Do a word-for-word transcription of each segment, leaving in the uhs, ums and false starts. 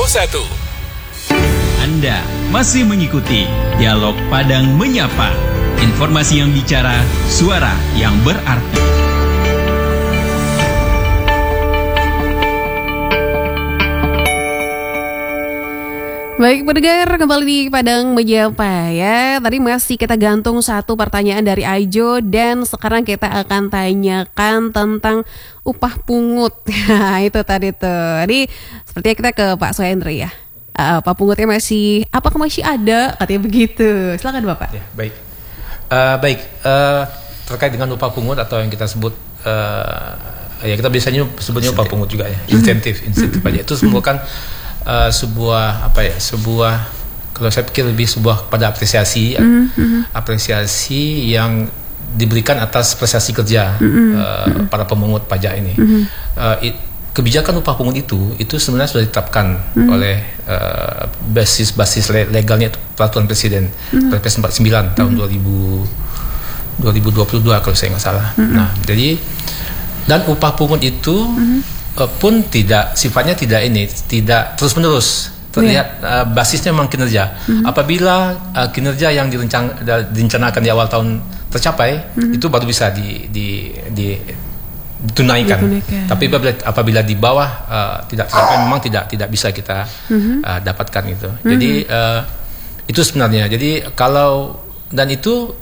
satu. Anda masih mengikuti Dialog Padang Menyapa. Informasi yang bicara, suara yang berarti. Baik pendengar, kembali di Padang Menyapa ya. Tadi masih kita gantung satu pertanyaan dari Aijo, dan sekarang kita akan tanyakan tentang upah pungut. Nah itu tadi tuh. Jadi sepertinya kita ke Pak Sohendri ya. Uh, upah pungutnya masih, apakah masih ada? Katanya begitu. Silakan Bapak. Ya, baik. Uh, baik. Uh, terkait dengan upah pungut atau yang kita sebut uh, ya kita biasanya sebutnya upah pungut juga ya. Insentif, insentif pajak itu merupakan Uh, sebuah apa ya sebuah kalau saya pikir lebih sebuah pada apresiasi mm-hmm. apresiasi yang diberikan atas prestasi kerja mm-hmm. uh, para pemungut pajak ini. Mm-hmm. uh, it, kebijakan upah pungut itu itu sebenarnya sudah ditetapkan mm-hmm. oleh uh, basis-basis legalnya itu peraturan presiden mm-hmm. Perpres empat puluh sembilan mm-hmm. tahun dua ribu dua puluh dua kalau saya nggak salah. Mm-hmm. Nah jadi dan upah pungut itu mm-hmm. pun tidak sifatnya tidak ini tidak terus menerus terlihat yeah. uh, basisnya memang kinerja. Mm-hmm. Apabila uh, kinerja yang direncang, direncanakan di awal tahun tercapai, mm-hmm. itu baru bisa di, di, di ditunaikan. Ditunaikan. Tapi apabila, apabila di bawah uh, tidak tercapai, memang tidak tidak bisa kita mm-hmm. uh, dapatkan itu. Mm-hmm. Jadi uh, itu sebenarnya. Jadi kalau dan itu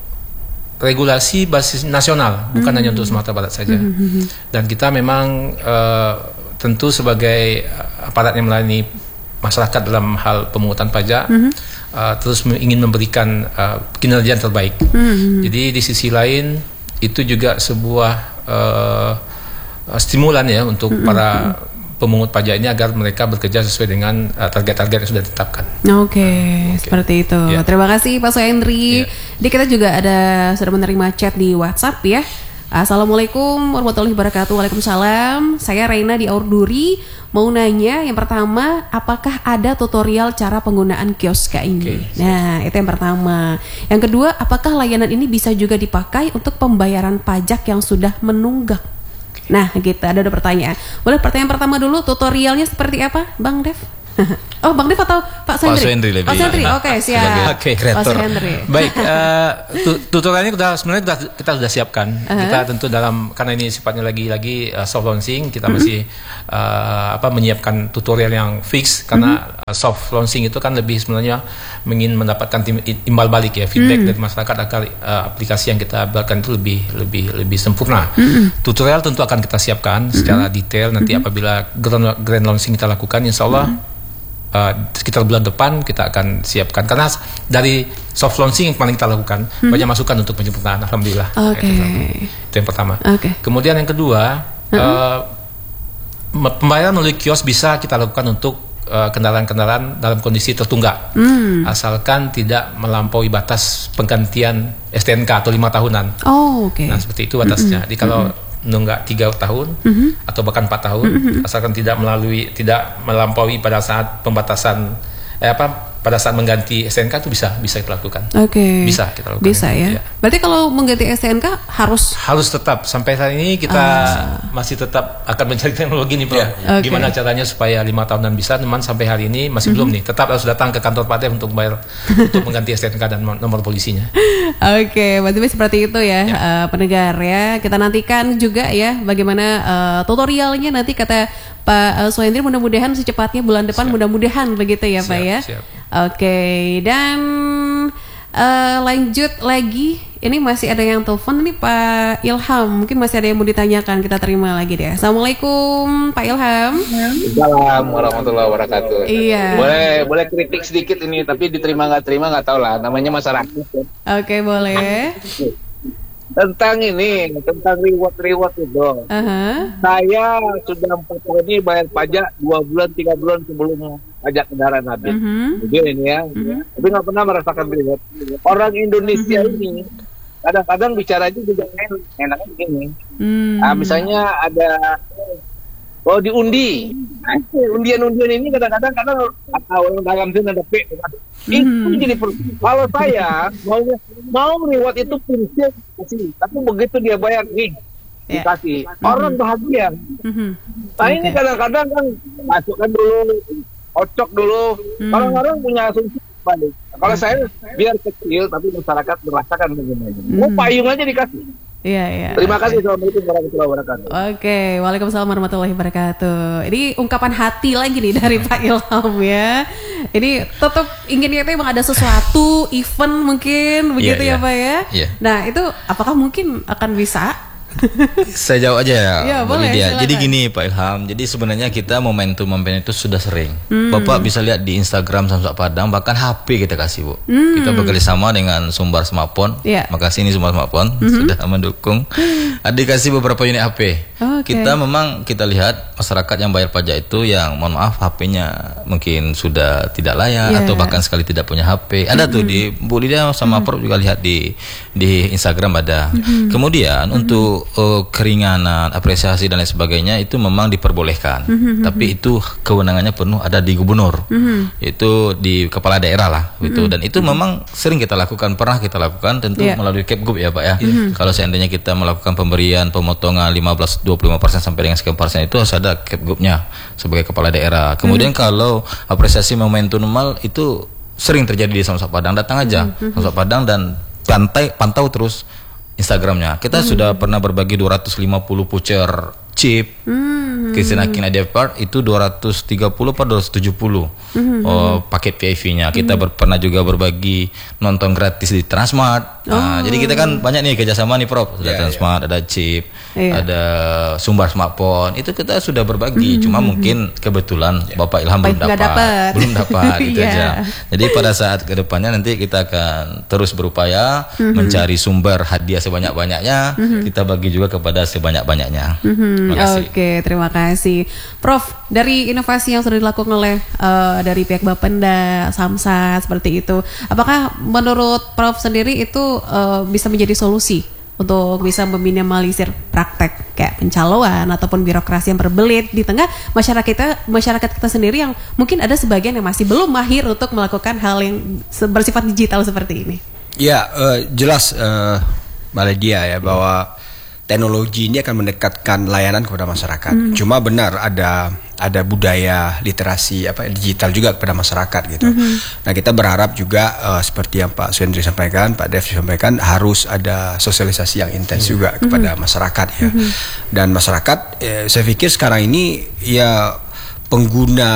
regulasi basis nasional, bukan mm-hmm. hanya untuk Sumatera Barat saja. Mm-hmm. Dan kita memang uh, tentu sebagai aparat yang melayani masyarakat dalam hal pemungutan pajak, mm-hmm. uh, terus ingin memberikan uh, kinerja yang terbaik. Mm-hmm. Jadi di sisi lain itu juga sebuah uh, stimulan ya untuk mm-hmm. para pemungut pajak ini agar mereka bekerja sesuai dengan uh, target-target yang sudah ditetapkan. Oke, okay, okay. Seperti itu. Ya. Terima kasih Pak Sohendri. Ya. Di kita juga ada sudah menerima chat di WhatsApp ya. Assalamualaikum warahmatullahi wabarakatuh. Waalaikumsalam. Saya Reina di Aurduri. Mau nanya yang pertama, apakah ada tutorial cara penggunaan Kioska ini? Okay, nah, itu yang pertama. Yang kedua, apakah layanan ini bisa juga dipakai untuk pembayaran pajak yang sudah menunggak? Nah gitu, ada dua pertanyaan. Boleh pertanyaan pertama dulu, tutorialnya seperti apa Bang Dev? Oh Bang Dev atau Pak Sohendri? Pak Sohendri lebih. Pak Sohendri, oke okay, siap. Oke, okay, Pak Sohendri. Baik, uh, tutorialnya kita sebenarnya kita, kita sudah siapkan. Uh-huh. Kita tentu dalam, karena ini sifatnya lagi-lagi uh, soft launching, kita uh-huh. masih uh, apa menyiapkan tutorial yang fix. Karena uh-huh. soft launching itu kan lebih sebenarnya ingin mendapatkan tim, imbal balik ya, feedback uh-huh. dari masyarakat agar uh, aplikasi yang kita buatkan itu lebih lebih lebih sempurna. Uh-huh. Tutorial tentu akan kita siapkan uh-huh. secara detail nanti uh-huh. apabila grand, grand launching kita lakukan, insya Allah uh-huh. Uh, sekitar bulan depan kita akan siapkan, karena dari soft launching yang paling kita lakukan hmm. banyak masukan untuk penyempurnaan, alhamdulillah. Oke. Okay. Itu yang pertama. Okay. Kemudian yang kedua, uh-huh. uh, pembayaran melalui kios bisa kita lakukan untuk uh, kendaraan-kendaraan dalam kondisi tertunggak, hmm. asalkan tidak melampaui batas penggantian S T N K atau lima tahunan. Oh, oke. Okay. Nah seperti itu batasnya. Mm-hmm. Jadi kalau mm-hmm. nunggak tiga tahun mm-hmm. atau bahkan empat tahun, mm-hmm. asalkan tidak melalui tidak melampaui pada saat pembatasan eh apa pada saat mengganti S T N K itu bisa bisa kita lakukan. Oke. Okay. Bisa kita lakukan. Bisa ya. ya. Berarti kalau mengganti S T N K harus harus tetap sampai saat ini kita uh. masih tetap akan mencari teknologi nih, Bro. Yeah. Okay. Gimana caranya supaya lima tahunan bisa, teman sampai hari ini masih mm-hmm. belum nih. Tetap harus datang ke kantor Pak Dev untuk bayar untuk mengganti S T N K dan nomor polisinya. Oke, okay, berarti seperti itu ya, ya. Uh, pendengar ya. Kita nantikan juga ya bagaimana uh, tutorialnya nanti kata Pak uh, Sohendri, mudah-mudahan secepatnya bulan depan, siap. Mudah-mudahan begitu ya siap, Pak ya. Siap. Oke, okay. Dan uh, lanjut lagi, ini masih ada yang telepon nih Pak Ilham, mungkin masih ada yang mau ditanyakan, kita terima lagi deh. Assalamualaikum Pak Ilham. Assalamualaikum warahmatullahi wabarakatuh. Iya. Boleh boleh kritik sedikit ini, tapi diterima nggak terima nggak tahu lah, namanya masyarakat. Oke okay, boleh. Tentang ini, tentang reward-reward itu. Uh-huh. Saya sudah empat tahun ini bayar pajak dua bulan, tiga bulan sebelum pajak kendaraan habis. Uh-huh. Begini ini ya. Uh-huh. Tapi nggak pernah merasakan reward. Orang Indonesia uh-huh. ini kadang-kadang bicaranya juga enak, enaknya begini. Uh-huh. Nah, misalnya ada oh diundi, nah, undian-undian ini kadang-kadang karena atau orang dalam sini ada P. Itu hmm. jadi kalau saya mau mau reward itu prinsip kasih, tapi begitu dia bayar nih yeah. dikasih orang bahagia. Mm-hmm. Nah okay. ini kadang-kadang kan masukkan dulu ocok dulu. Hmm. Orang-orang punya asumsi balik. Kalau hmm. saya biar kecil tapi masyarakat merasakan bagaimana. Hmm. Oh, payung aja dikasih. Iya, iya. Terima kasih. Assalamualaikum warahmatullahi wabarakatuh. Oke, waalaikumsalam warahmatullahi wabarakatuh. Ini ungkapan hati lagi nih dari Pak Ilham ya. Ini tetap inginnya itu emang ada sesuatu event mungkin begitu yeah, ya yeah. Pak ya. Yeah. Nah itu apakah mungkin akan bisa? Saya jawab aja ya, ya boleh, dia. Jadi gini Pak Ilham, jadi sebenarnya kita momentum-momentum itu sudah sering. Hmm. Bapak bisa lihat di Instagram Samsak Padang, bahkan H P kita kasih Bu. Hmm. Kita bekerjasama dengan Sumbar Smartphone. Yeah. Makasih ini Sumbar Smartphone hmm. sudah mendukung. Ada dikasih beberapa unit H P. Okay. Kita memang kita lihat masyarakat yang bayar pajak itu yang mohon maaf H P-nya mungkin sudah tidak layak yeah. atau bahkan sekali tidak punya H P. Ada hmm. tuh di Bu Lidia sama hmm. Prof juga lihat di di Instagram ada. Hmm. Kemudian hmm. untuk Uh, keringanan, apresiasi dan lain sebagainya itu memang diperbolehkan. Mm-hmm. Tapi itu kewenangannya penuh ada di gubernur. Mm-hmm. Itu di kepala daerah lah gitu. Mm-hmm. Dan itu mm-hmm. memang sering kita lakukan, pernah kita lakukan tentu yeah. melalui Kepgub ya Pak ya. Mm-hmm. Kalau seandainya kita melakukan pemberian pemotongan lima belas sampai dua puluh lima persen sampai dengan sekian persen itu harus ada Kepgubnya sebagai kepala daerah. Kemudian mm-hmm. kalau apresiasi momentum normal itu sering terjadi di Samsak Padang, datang aja mm-hmm. Samsak Padang dan pantai pantau terus Instagramnya. Kita hmm. sudah pernah berbagi dua ratus lima puluh voucher chip. Hmm. Christina King Idea Park itu dua ratus tiga puluh atau dua ratus tujuh puluh hmm. oh, paket V I V-nya. Kita hmm. ber, pernah juga berbagi nonton gratis di Transmart. Nah, oh. Jadi kita kan banyak nih kerjasama nih Prof. Ada yeah, Transmart, yeah. ada chip, yeah. ada Sumbar Smartphone. Itu kita sudah berbagi. Hmm. Cuma mungkin kebetulan yeah. Bapak Ilham belum dapat. dapat. Belum dapat itu yeah. aja. Jadi pada saat kedepannya nanti kita akan terus berupaya hmm. mencari sumber hadiah sebanyak-banyaknya. Hmm. Kita bagi juga kepada sebanyak-banyaknya. Hmm. Oke, okay, terima kasih, Prof. Dari inovasi yang sudah dilakukan oleh uh, dari pihak Bapenda, Samsat seperti itu, apakah menurut Prof sendiri itu uh, bisa menjadi solusi untuk bisa meminimalisir praktek kayak pencaloan ataupun birokrasi yang berbelit di tengah masyarakat kita, masyarakat kita sendiri yang mungkin ada sebagian yang masih belum mahir untuk melakukan hal yang bersifat digital seperti ini? Ya, uh, jelas uh, Mbak Lydia ya bahwa teknologi ini akan mendekatkan layanan kepada masyarakat. Hmm. Cuma benar ada ada budaya literasi apa digital juga kepada masyarakat gitu. Hmm. Nah kita berharap juga uh, seperti yang Pak Suhendri sampaikan, Pak Dev sampaikan harus ada sosialisasi yang intens hmm. juga kepada hmm. masyarakat ya. Hmm. Dan masyarakat, eh, saya pikir sekarang ini ya pengguna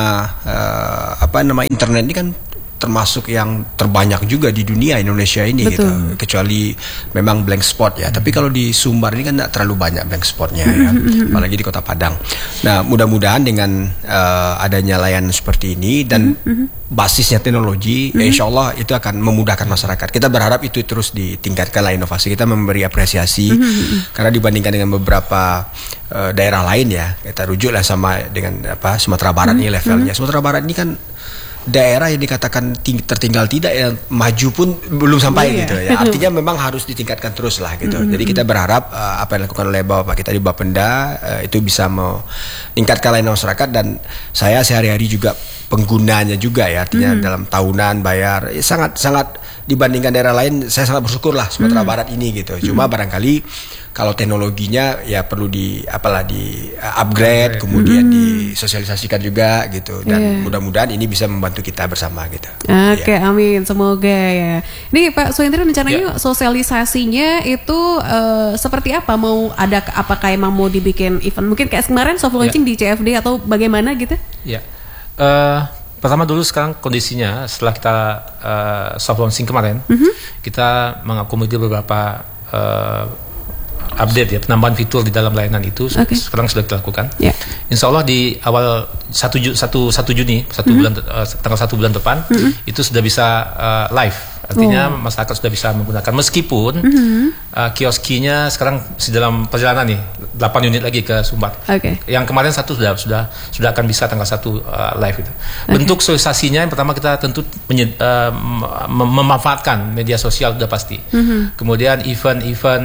uh, apa nama internet ini kan termasuk yang terbanyak juga di dunia Indonesia ini. Betul. Gitu. Kecuali memang blank spot ya. Hmm. Tapi kalau di Sumbar ini kan tidak terlalu banyak blank spotnya ya. Apalagi di Kota Padang. Nah mudah-mudahan dengan uh, adanya layanan seperti ini dan hmm. basisnya teknologi, hmm. ya insya Allah itu akan memudahkan masyarakat. Kita berharap itu terus ditingkatkan lah inovasi. Kita memberi apresiasi hmm. karena dibandingkan dengan beberapa uh, daerah lain ya, kita rujuklah sama dengan apa Sumatera Barat hmm. ini levelnya. Sumatera Barat ini kan daerah yang dikatakan ting- tertinggal tidak yang maju pun belum sampai oh, gitu iya. ya. Artinya memang harus ditingkatkan terus lah gitu. Mm-hmm. Jadi kita berharap uh, apa yang dilakukan oleh Bapak kita di Bapenda uh, itu bisa meningkatkan layanan masyarakat dan saya sehari-hari juga penggunanya juga ya. Artinya mm-hmm. dalam tahunan bayar ya, sangat sangat dibandingkan daerah lain saya sangat bersyukur lah Sumatera mm-hmm. Barat ini gitu. Cuma mm-hmm. barangkali kalau teknologinya ya perlu di apalah di uh, upgrade, kemudian mm-hmm. disosialisasikan juga gitu dan yeah. mudah-mudahan ini bisa membantu kita bersama gitu. Oke, okay, ya. Amin, semoga ya. Ini Pak Suhendri rencananya yeah. sosialisasinya itu uh, seperti apa? Mau ada apakah emang mau dibikin event mungkin kayak kemarin soft launching yeah. di C F D atau bagaimana gitu? Ya. Yeah. Uh, pertama dulu sekarang kondisinya setelah kita uh, soft launching kemarin, mm-hmm. kita mengakomodir beberapa uh, update ya penambahan fitur di dalam layanan itu okay. sekarang sudah kita lakukan. Yeah. Insya Allah di awal satu Juni satu mm-hmm. bulan uh, tanggal satu bulan depan mm-hmm. itu sudah bisa uh, live. Artinya oh. masyarakat sudah bisa menggunakan meskipun mm-hmm. uh, kioskinya sekarang dalam perjalanan nih delapan unit lagi ke Sumbar. Okay. Yang kemarin satu sudah sudah sudah akan bisa tanggal satu uh, live itu. Okay. Bentuk sosialisasinya yang pertama kita tentu menye- uh, mem- memanfaatkan media sosial sudah pasti. Mm-hmm. Kemudian event-event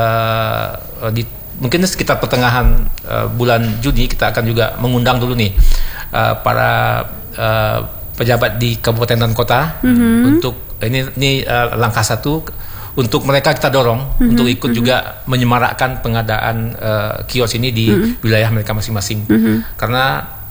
uh, di mungkin sekitar pertengahan uh, bulan Juni kita akan juga mengundang dulu nih uh, para uh, pejabat di kabupaten dan kota mm-hmm. untuk ini ini uh, langkah satu untuk mereka kita dorong mm-hmm. untuk ikut mm-hmm. juga menyemarakkan pengadaan uh, kios ini di mm-hmm. wilayah mereka masing-masing mm-hmm. karena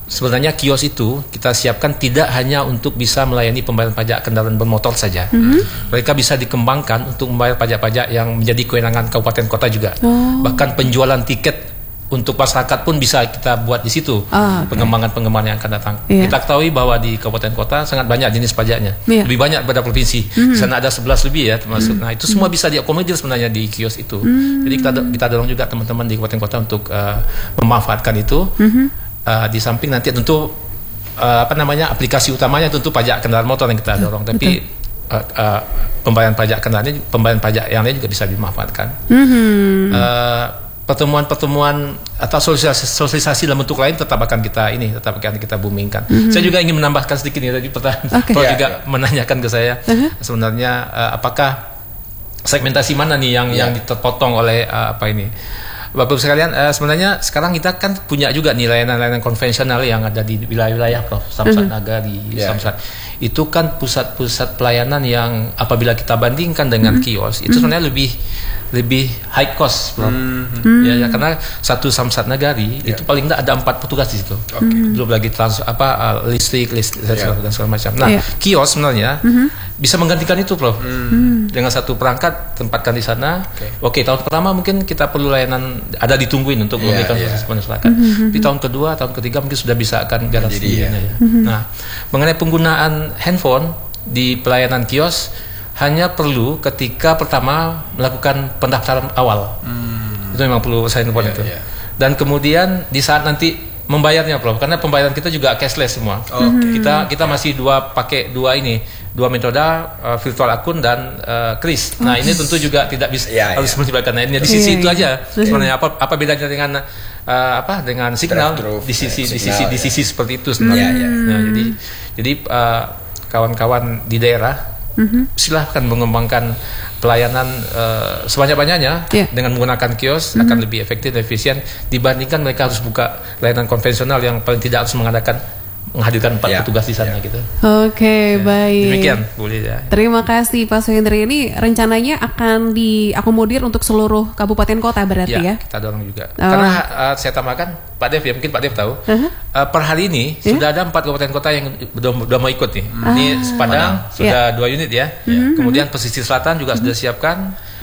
sebenarnya kios itu kita siapkan tidak hanya untuk bisa melayani pembayaran pajak kendaraan bermotor saja. Mm-hmm. Mereka bisa dikembangkan untuk membayar pajak-pajak yang menjadi kewenangan kabupaten kota juga. Oh. Bahkan penjualan tiket untuk masyarakat pun bisa kita buat di situ. Oh, okay. Pengembangan-pengembangan yang akan datang. Yeah. Kita ketahui bahwa di kabupaten kota sangat banyak jenis pajaknya. Yeah. Lebih banyak pada provinsi. Mm-hmm. Di sana ada sebelas lebih ya termasuk. Mm-hmm. Nah, itu semua bisa diakomodir sebenarnya di kios itu. Mm-hmm. Jadi kita kita dorong juga teman-teman di kabupaten kota untuk uh, memanfaatkan itu. Mm-hmm. Uh, di samping nanti tentu uh, apa namanya aplikasi utamanya tentu pajak kendaraan motor yang kita dorong, tapi uh, uh, pembayaran pajak kendaraan ini, pembayaran pajak yang lain juga bisa dimanfaatkan. Mm-hmm. Uh, pertemuan-pertemuan atau sosialisasi, sosialisasi dalam bentuk lain tetap akan kita ini tetap akan kita boomingkan. Mm-hmm. Saya juga ingin menambahkan sedikit nih tadi pertanyaan, okay. Prof yeah, juga yeah. menanyakan ke saya uh-huh. sebenarnya uh, apakah segmentasi mana nih yang yeah. yang terpotong oleh uh, apa ini. Bapak-Ibu sekalian, uh, sebenarnya sekarang kita kan punya juga nih layanan-layanan konvensional yang ada di wilayah-wilayah Prof. Samsat uh-huh. Nagari, yeah. Samsat. Itu kan pusat-pusat pelayanan yang apabila kita bandingkan dengan uh-huh. kios, itu sebenarnya lebih lebih high cost, Prof. Uh-huh. Ya, ya, karena satu Samsat Nagari yeah. itu paling tidak ada empat petugas di situ. Okay. Belum lagi trans apa uh, listrik, listrik yeah. dan segala macam. Nah, yeah. kios sebenarnya uh-huh. bisa menggantikan itu, Prof. Uh-huh. Dengan satu perangkat tempatkan di sana. Okay. Oke, tahun pertama mungkin kita perlu layanan ada ditungguin untuk yeah, memberikan yeah. proses masyarakat. Mm-hmm. Di tahun kedua, tahun ketiga mungkin sudah bisa akan jalan sendirinya ya. Mm-hmm. Nah, mengenai penggunaan handphone di pelayanan kios hanya perlu ketika pertama melakukan pendaftaran awal. Mm. Itu memang perlu sign handphone yeah, itu. Yeah. Dan kemudian di saat nanti membayarnya, Prof, karena pembayaran kita juga cashless semua. Oh, okay. Kita kita masih dua pakai dua ini, dua metode uh, virtual akun dan uh, kris. Nah, ini tentu juga tidak bisa yeah, harus yeah. melibatkan lainnya. Di sisi yeah, itu yeah. aja sebenarnya apa apa bedanya dengan uh, apa dengan signal di sisi di sisi di sisi seperti itu sebenarnya. Yeah, yeah. Nah, jadi jadi uh, kawan-kawan di daerah mm-hmm. silahkan mengembangkan pelayanan uh, sebanyak-banyaknya yeah. dengan menggunakan kios mm-hmm. akan lebih efektif dan efisien dibandingkan mereka harus buka layanan konvensional yang paling tidak harus mengadakan menghadirkan empat yeah. petugas di sana yeah. gitu. Oke, okay, ya. Baik. Demikian, boleh ya. Terima kasih Pak Suhendri. Ini rencananya akan diakomodir untuk seluruh kabupaten kota berarti ya? Ya, kita dorong juga. Oh. Karena uh, saya tambahkan, Pak Dev ya, mungkin Pak Dev tahu. Uh-huh. Uh, per hari ini yeah? sudah ada empat kabupaten kota yang sudah mau ikut nih. Hmm. Ini Padang ah. sudah yeah. dua unit ya. Yeah. Kemudian pesisir selatan juga mm-hmm. sudah siapkan.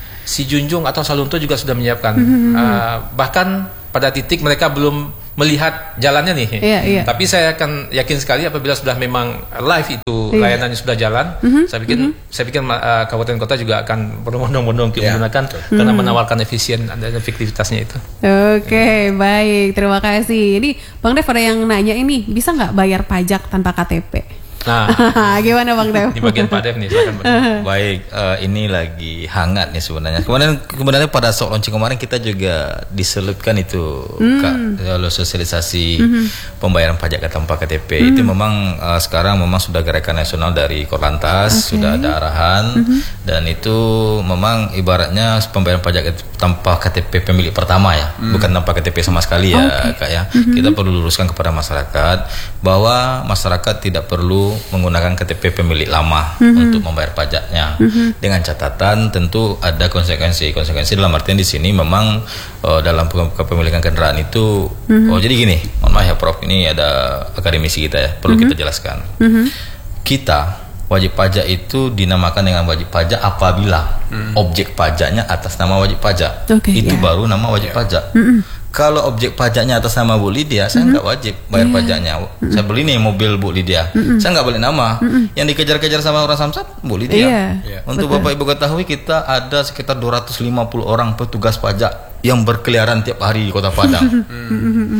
Si Junjung atau Salunto juga sudah menyiapkan. Mm-hmm. Uh, bahkan pada titik mereka belum melihat jalannya nih, yeah, yeah. tapi saya akan yakin sekali apabila sudah memang live itu yeah. layanannya sudah jalan, mm-hmm. saya pikir mm-hmm. saya pikir uh, kabupaten kota juga akan berbondong-bondong yeah. menggunakan mm-hmm. karena menawarkan efisien dan efektivitasnya itu. Oke, okay, baik, terima kasih. Ini Bang Dev ada yang nanya ini, bisa nggak bayar pajak tanpa K T P? Nah, gimana Bang Dev? Di bagian Pak Dev nih, silakan. Baik, uh, ini lagi hangat nih sebenarnya. Kemudian sebenarnya pada saat launching kemarin kita juga diselipkan itu mm. Kak, lalu sosialisasi mm-hmm. pembayaran pajak tanpa K T P. Mm. Itu memang uh, sekarang memang sudah gerakan nasional dari Korlantas, okay. sudah ada arahan mm-hmm. dan itu memang ibaratnya pembayaran pajak tanpa K T P pemilik pertama ya, mm. bukan tanpa K T P sama sekali ya, okay. Kak ya. Mm-hmm. Kita perlu luruskan kepada masyarakat bahwa masyarakat tidak perlu menggunakan K T P pemilik lama mm-hmm. untuk membayar pajaknya mm-hmm. dengan catatan tentu ada konsekuensi konsekuensi dalam artian di sini memang uh, dalam kepemilikan kendaraan itu mm-hmm. oh jadi gini, mohon maaf ya Prof, ini ada akademisi kita ya, perlu mm-hmm. kita jelaskan. Mm-hmm. Kita wajib pajak itu dinamakan dengan wajib pajak apabila mm. objek pajaknya atas nama wajib pajak, okay, itu yeah. baru nama wajib yeah. pajak. Mm-hmm. Kalau objek pajaknya atas nama Bu Lydia, saya nggak mm-hmm. wajib bayar yeah. pajaknya. Mm-hmm. Saya beli nih mobil Bu Lydia, mm-hmm. saya nggak beli nama. Mm-hmm. Yang dikejar-kejar sama orang Samsat, Bu Lydia. Yeah. Yeah. Untuk betul. Bapak Ibu ketahui, kita ada sekitar dua ratus lima puluh orang petugas pajak yang berkeliaran tiap hari di Kota Padang. mm-hmm.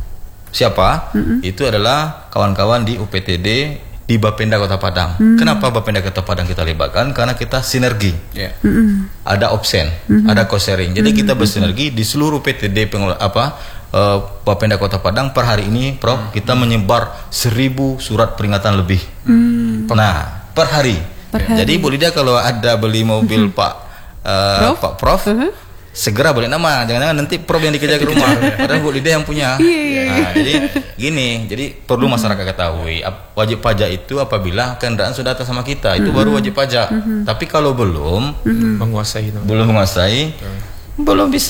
Siapa? Mm-hmm. Itu adalah kawan-kawan di U P T D di Bapenda Kota Padang. Mm-hmm. Kenapa Bapenda Kota Padang kita libatkan? Karena kita sinergi. Yeah. Mm-hmm. Ada opsen, mm-hmm. ada cost sharing. Jadi mm-hmm. kita bersinergi di seluruh P T D pengelola apa uh, Bapenda Kota Padang. Per hari ini, Prof, mm-hmm. kita menyebar seribu surat peringatan lebih. Mm-hmm. Nah, per hari. Per hari. Jadi Bu Lydia kalau ada beli mobil mm-hmm. Pak uh, Prof? Pak Prof, uh-huh. segera boleh nama, jangan-jangan nanti Prof yang dikejar ke rumah, padahal Bu Lydia yang punya. Nah, jadi gini, jadi perlu masyarakat ketahui wajib pajak itu apabila kendaraan sudah atas sama kita, itu baru wajib pajak. Tapi kalau belum menguasai, belum menguasai, belum bisa.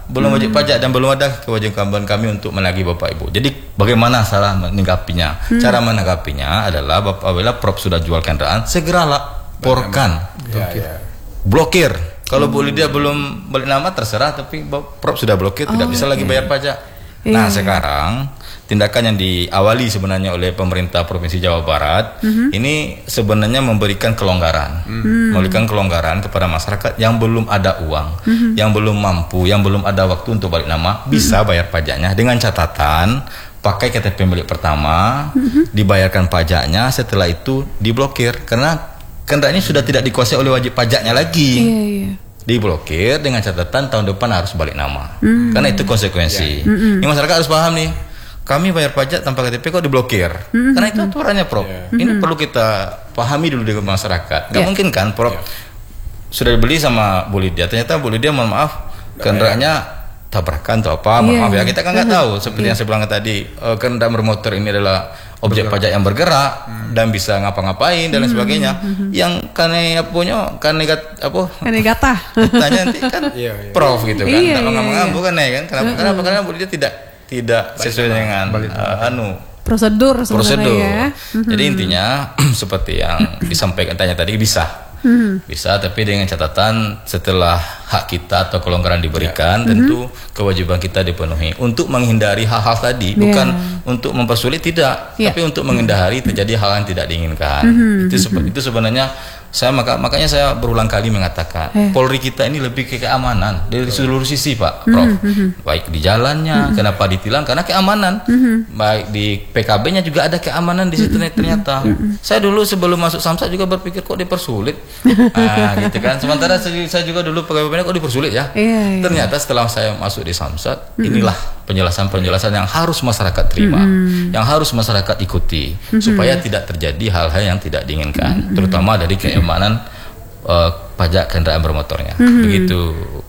belum wajib hmm. pajak dan belum ada kewajiban kami untuk menagih Bapak Ibu. Jadi bagaimana cara menanggapinya? Hmm. Cara menanggapinya adalah Bapak Apabila Prop sudah jual kendaraan, segera laporkan, ya, ya. blokir. Kalau hmm. Bu Lydia belum balik nama terserah, tapi Prop sudah blokir, oh, tidak bisa okay. lagi bayar pajak. Nah, yeah. sekarang tindakan yang diawali sebenarnya oleh pemerintah Provinsi Jawa Barat mm-hmm. ini sebenarnya memberikan kelonggaran, mm-hmm. memberikan kelonggaran kepada masyarakat yang belum ada uang, mm-hmm. yang belum mampu, yang belum ada waktu untuk balik nama, mm-hmm. bisa bayar pajaknya dengan catatan pakai K T P milik pertama, mm-hmm. dibayarkan pajaknya, setelah itu diblokir karena kendaraan ini sudah tidak dikuasai oleh wajib pajaknya lagi. Yeah, yeah. Diblokir dengan catatan tahun depan harus balik nama, mm. karena itu konsekuensi. Yeah. Mm-hmm. Ini masyarakat harus paham nih, kami bayar pajak tanpa K T P kok diblokir, mm-hmm. karena itu aturannya Prof. Yeah. Ini mm-hmm. perlu kita pahami dulu dengan masyarakat. Gak yeah. mungkin kan Prof yeah. sudah dibeli sama Bu Lydia, ternyata Bu Lydia mohon maaf kendaraannya tabrakan atau apa, mohon yeah. maaf ya, kita kan nggak tahu. Seperti yeah. yang saya bilang tadi, uh, kendaraan bermotor ini adalah objek bergerak. Pajak yang bergerak hmm. dan bisa ngapa-ngapain dan lain sebagainya. Hmm. Yang kane punya kane gat apa? Kane gatah. Tanya nanti kan iya, iya. Prof gitu kan. Iya, iya, iya. Bukan ya kan? Kenapa? Uh-uh. Kenapa? Karena dia tidak tidak sesuai balik dengan uh, anu prosedur prosedur. Ya. Jadi intinya seperti yang disampaikan tanya tadi bisa. Hmm. Bisa, tapi dengan catatan setelah hak kita atau kelonggaran diberikan, yeah. tentu hmm. kewajiban kita dipenuhi untuk menghindari hal-hal tadi, yeah. bukan untuk mempersulit, tidak, yeah. tapi untuk menghindari terjadi hal yang tidak diinginkan. Hmm. Itu, itu sebenarnya saya maka makanya saya berulang kali mengatakan eh. Polri kita ini lebih ke keamanan dari seluruh sisi Pak Prof. Mm-hmm. Baik di jalannya, mm-hmm. kenapa ditilang karena keamanan. Mm-hmm. Baik di P K B-nya juga ada keamanan di situ mm-hmm. ternyata. Mm-hmm. Saya dulu sebelum masuk Samsat juga berpikir kok dipersulit. Ah gitu kan. Sementara saya juga dulu pegawai B P N kok dipersulit ya. Yeah, yeah. Ternyata setelah saya masuk di Samsat, mm-hmm. inilah penjelasan-penjelasan yang harus masyarakat terima, mm-hmm. yang harus masyarakat ikuti mm-hmm. supaya tidak terjadi hal-hal yang tidak diinginkan, mm-hmm. terutama dari keamanan uh, pajak kendaraan bermotornya. Mm-hmm. Begitu.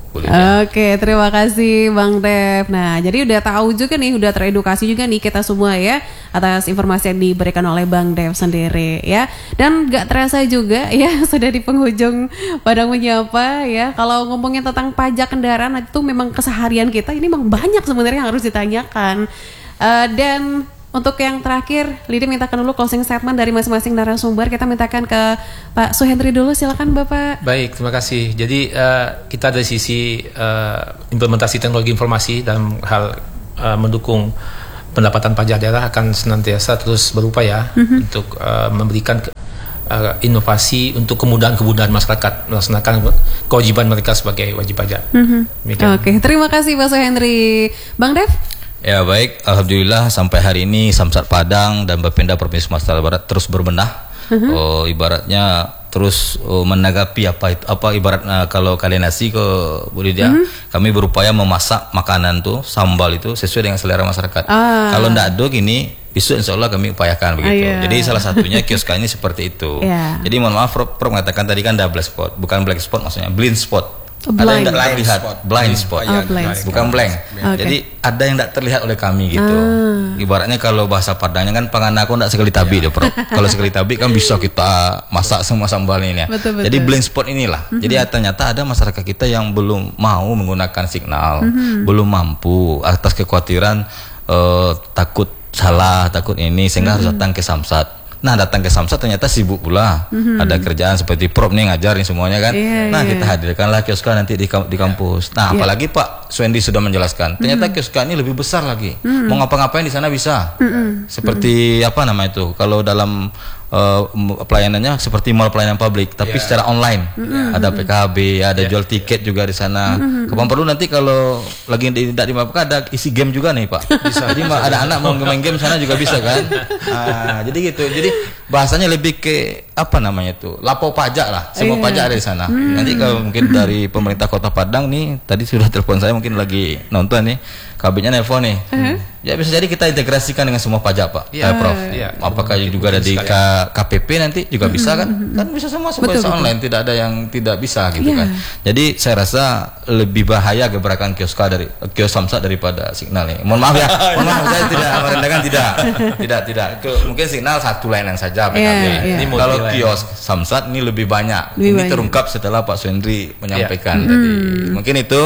Oke, terima kasih Bang Dev. Nah, jadi udah tahu juga nih, udah teredukasi juga nih kita semua ya atas informasi yang diberikan oleh Bang Dev sendiri ya. Dan gak terasa juga ya sudah di penghujung Padang Menyapa ya. Kalau ngomongin tentang pajak kendaraan itu memang keseharian kita, ini memang banyak sebenarnya yang harus ditanyakan. Uh, dan untuk yang terakhir, Lidi mintakan dulu closing statement dari masing-masing narasumber. Kita mintakan ke Pak Suhendri dulu, silakan Bapak. Baik, terima kasih. Jadi uh, kita dari sisi uh, implementasi teknologi informasi dalam hal uh, mendukung pendapatan pajak daerah akan senantiasa terus berupaya mm-hmm. untuk uh, memberikan uh, inovasi untuk kemudahan-kemudahan masyarakat melaksanakan kewajiban mereka sebagai wajib pajak. Mm-hmm. Oke, okay. Terima kasih Pak Suhendri. Bang Dev? Ya baik, alhamdulillah sampai hari ini Samsat Padang dan Bapenda Provinsi Sumatera Barat terus berbenah. Uh-huh. Oh, ibaratnya terus oh, menanggapi apa itu apa ibaratnya kalau kalian nasi ke Bu Lydia, uh-huh. kami berupaya memasak makanan tuh sambal itu sesuai dengan selera masyarakat. Ah. Kalau ndak ada gini, besok insya Allah kami upayakan begitu. Ah, yeah. Jadi salah satunya kios ini seperti itu. Yeah. Jadi mohon maaf, Prof mengatakan tadi kan ada black spot, bukan black spot maksudnya blind spot. Blind. Ada yang tidak terlihat, spot. blind spot, oh, blind spot. bukan blank. Okay. Jadi ada yang tidak terlihat oleh kami gitu. Ah. Ibaratnya kalau bahasa Padangnya kan pangan aku tidak sekali tabi deh, Prof. Kalau sekali tabi kan bisa kita masak semua sambal ini ya. Betul, betul. Jadi blind spot inilah. Mm-hmm. Jadi ternyata ada masyarakat kita yang belum mau menggunakan signal, mm-hmm. belum mampu atas kekhawatiran uh, takut salah, takut ini sehingga mm-hmm. harus datang ke Samsat. Nah datang ke Samsat ternyata sibuk pula, mm-hmm. ada kerjaan seperti Prof nih ngajar nih semuanya kan. Yeah, nah yeah. kita hadirkanlah kioska nanti di, di kampus. Nah yeah. apalagi Pak Suendi sudah menjelaskan, ternyata mm-hmm. kioska ini lebih besar lagi. Mm-hmm. Mau ngapa-ngapain di sana bisa. Mm-hmm. Seperti mm-hmm. apa nama itu? Kalau dalam uh, pelayanannya seperti mall pelayanan publik, tapi yeah. secara online. Mm-hmm. Ada P K B, ada yeah. jual tiket juga di sana. Mm-hmm. Kapan perlu nanti kalau lagi tidak di Mapka ada isi game juga nih Pak. Bisa. Jadi ada anak mau main game sana juga bisa kan. Nah, jadi gitu. Jadi bahasanya lebih ke apa namanya tuh lapo pajak lah, semua yeah. pajak ada di sana. Mm. Nanti kalau mungkin dari pemerintah Kota Padang nih, tadi sudah telepon saya mungkin lagi nonton nih, kabinnya nelpon nih. Uh-huh. Ya bisa jadi kita integrasikan dengan semua pajak Pak, yeah. eh, Prof. Yeah. Apakah yeah. juga ada di K P P nanti juga bisa kan? Kan bisa semua semuanya online, tidak ada yang tidak bisa gitu yeah. kan. Jadi saya rasa lebih bahaya gebrakan kioska dari kios Samsat daripada signal nih. Mohon maaf ya, mohon maaf saya tidak merendahkan tidak, tidak tidak. Ke, mungkin signal satu layanan saja P K B. Yeah, yeah. Kalau kios Samsat ini lebih banyak. Lebih ini banyak. Terungkap setelah Pak Suhendri menyampaikan yeah. tadi. Hmm. Mungkin itu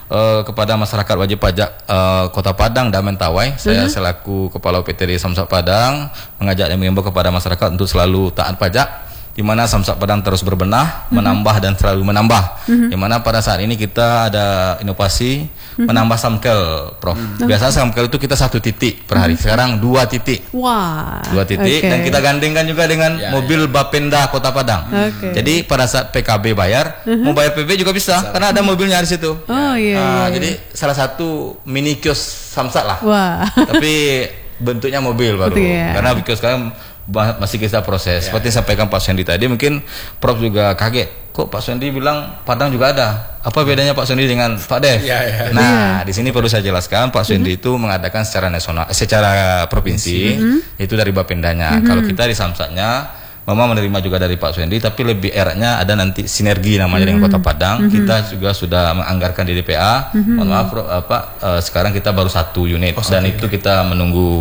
uh, kepada masyarakat wajib pajak uh, Kota Padang dan Mentawai, uh-huh. saya selaku Kepala U P T D Samsat Padang mengajak dan mengimbau kepada masyarakat untuk selalu taat pajak, di mana Samsat Padang terus berbenah, uh-huh. menambah dan selalu menambah. Uh-huh. Di mana pada saat ini kita ada inovasi uh-huh. menambah samkel, Prof. Uh-huh. Biasa samkel itu kita satu titik per hari, uh-huh. sekarang dua titik. Wah. Dua titik, okay. dan kita gandingkan juga dengan ya, mobil ya. Bapenda Kota Padang. Okay. Jadi pada saat P K B bayar, uh-huh. mau bayar P B juga bisa, bisa. Karena ada mobilnya di situ. Oh iya. Nah, iya. Jadi salah satu mini kios Samsat lah. Wah. Tapi bentuknya mobil baru. Betul, ya. Karena kios sekarang masih kita proses. Ya, Seperti ya. sampaikan Pak Suendi tadi, mungkin Prof juga kaget. Kok Pak Suendi bilang Padang juga ada? Apa bedanya Pak Suendi dengan Pak Dev? Ya, ya. Nah, ya. di sini perlu saya jelaskan, Pak Suendi uh-huh. itu mengadakan secara nasional, secara provinsi, uh-huh. itu dari Bapendanya. Uh-huh. Kalau kita di Samsatnya, Mama menerima juga dari Pak Suendi, tapi lebih eratnya ada nanti sinergi namanya uh-huh. dengan Kota Padang. Uh-huh. Kita juga sudah menganggarkan di D P A. Uh-huh. Mohon maaf, apa uh, sekarang kita baru satu unit, oh, dan okay. itu kita menunggu.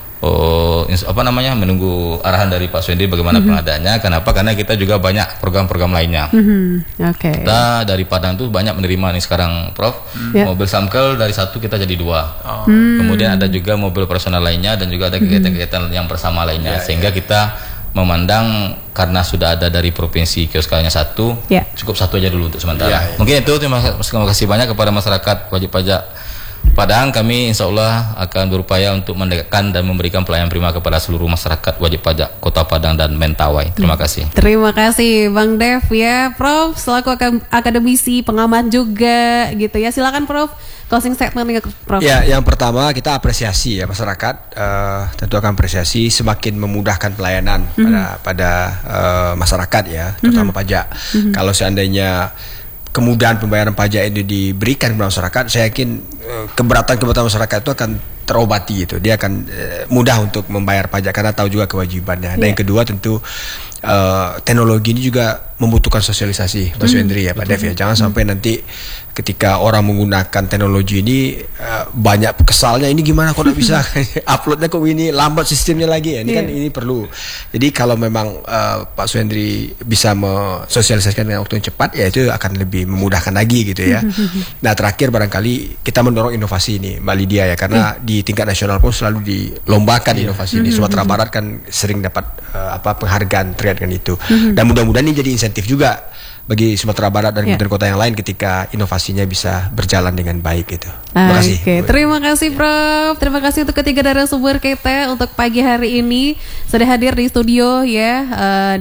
Oh, apa namanya menunggu arahan dari Pak Suendi bagaimana mm-hmm. pengadaannya. Kenapa? Karena kita juga banyak program-program lainnya. Mm-hmm. Oke. Okay. Kita dari Padang tuh banyak menerima nih sekarang, Prof. Mm. Mobil samkel dari satu kita jadi dua. Oh. Mm. Kemudian ada juga mobil personal lainnya dan juga ada kegiatan-kegiatan yang bersama lainnya. Yeah, Sehingga yeah. kita memandang karena sudah ada dari provinsi kioskalnya satu, yeah. cukup satu aja dulu untuk sementara. Yeah, yeah. Mungkin itu. Terima, terima kasih banyak kepada masyarakat wajib pajak Padang. Kami insya Allah akan berupaya untuk mendekatkan dan memberikan pelayanan prima kepada seluruh masyarakat wajib pajak Kota Padang dan Mentawai. Terima kasih. Terima kasih Bang Dev ya, Prof. Selaku akademisi, pengamat juga gitu ya. Silakan Prof. Closing statement ya, Prof. Ya, yang pertama kita apresiasi ya masyarakat, uh, tentu akan apresiasi semakin memudahkan pelayanan mm-hmm. pada pada uh, masyarakat ya, terutama mm-hmm. pajak. Mm-hmm. Kalau seandainya kemudahan pembayaran pajak ini diberikan kepada masyarakat, saya yakin uh, keberatan-keberatan masyarakat itu akan terobati gitu. Dia akan uh, mudah untuk membayar pajak karena tahu juga kewajibannya. Yeah. Dan yang kedua tentu uh, teknologi ini juga membutuhkan sosialisasi, Mas Wendri ya, Pak Dev ya. Jangan sampai nanti ketika orang menggunakan teknologi ini uh, banyak kesalnya, ini gimana kok tidak bisa uploadnya kok ini lambat sistemnya lagi ya. Ini yeah. kan ini perlu. Jadi kalau memang uh, Pak Suendri bisa mensosialisasikan dengan waktu yang cepat, ya itu akan lebih memudahkan lagi gitu ya. Nah terakhir barangkali kita mendorong inovasi ini Mbak Lydia ya, karena yeah. di tingkat nasional pun selalu dilombakan yeah. inovasi ini. Sumatera Barat kan sering dapat uh, apa penghargaan terkait dengan itu. Dan mudah-mudahan ini jadi insentif juga bagi Sumatera Barat dan yeah. kota yang lain ketika inovasinya bisa berjalan dengan baik gitu. Terima kasih. Oke, terima kasih Prof. Terima kasih untuk ketiga narasumber kita untuk pagi hari ini sudah hadir di studio ya. Uh,